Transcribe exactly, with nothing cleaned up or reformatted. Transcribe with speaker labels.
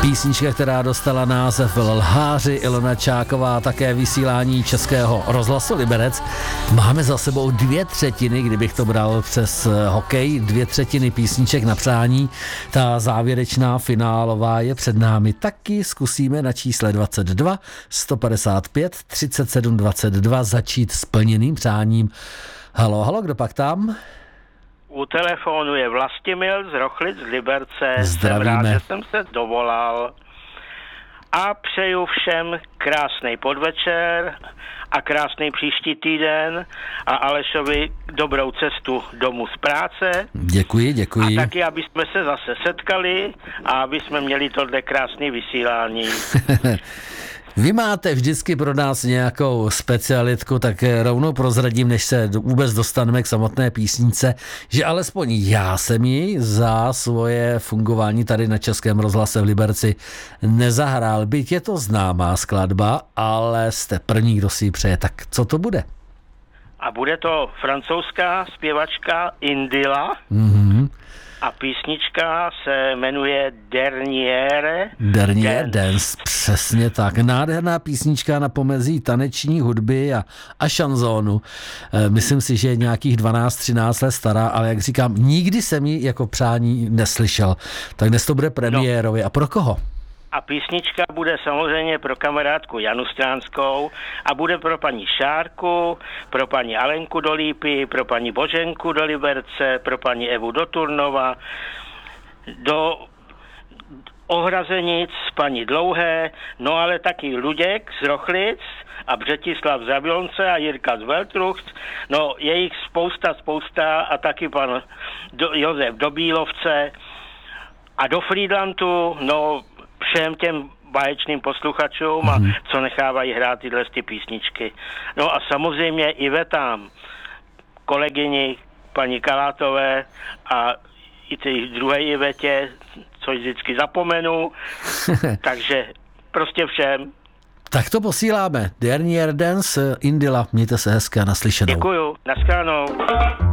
Speaker 1: Písnička, která dostala název Lháři, Ilona Čáková, také vysílání Českého rozhlasu Liberec. Máme za sebou dvě třetiny, kdybych to bral přes hokej, dvě třetiny písniček na přání. Ta závěrečná finálová je před námi. Taky zkusíme na čísle dvacet dva sto padesát pět třicet sedm dvacet dva začít s plněným přáním. Halo, halo, kdo pak tam?
Speaker 2: U telefonu je Vlastimil z Rochlic z Liberce.
Speaker 1: Zdravíme.
Speaker 2: Jsem rád, že jsem se dovolal. A přeju všem krásný podvečer a krásný příští týden a Alešovi dobrou cestu domů z práce.
Speaker 1: Děkuji, děkuji.
Speaker 2: A taky, aby jsme se zase setkali a aby jsme měli tohle krásné vysílání.
Speaker 1: Vy máte vždycky pro nás nějakou specialitku, tak rovnou prozradím, než se vůbec dostaneme k samotné písničce, že alespoň já jsem ji za svoje fungování tady na Českém rozhlase v Liberci nezahrál. Byť je to známá skladba, ale jste první, kdo si ji přeje. Tak co to bude?
Speaker 2: A bude to francouzská zpěvačka Indila.
Speaker 1: Mhm.
Speaker 2: A písnička se jmenuje Dernière
Speaker 1: Dernière
Speaker 2: Dance.
Speaker 1: Dance, přesně tak. Nádherná písnička na pomezí taneční hudby a, a šanzónu. E, myslím si, že je nějakých dvanáct třináct let stará, ale jak říkám, nikdy jsem ji jako přání neslyšel. Tak dnes to bude premiérově. No. A pro koho?
Speaker 2: A písnička bude samozřejmě pro kamarádku Janu Stránskou a bude pro paní Šárku, pro paní Alenku do Lípy, pro paní Boženku do Liberce, pro paní Evu do Turnova, do Ohrazenic, paní Dlouhé, no ale taky Luděk z Rochlic a Břetislav z Jablonce a Jirka z Veltrucht, no je jich spousta, spousta a taky pan do, Josef do Bílovce a do Friedlandu, no všem těm báječným posluchačům a mm-hmm. co nechávají hrát tyhle ty písničky. No a samozřejmě i vetám kolegyni paní Kalátové a i ty druhé Ivetě, což vždycky zapomenu, takže prostě všem.
Speaker 1: Tak to posíláme. Dernière Dance, Indila, mějte se hezky a naslyšenou.
Speaker 2: Děkuju, naschledanou.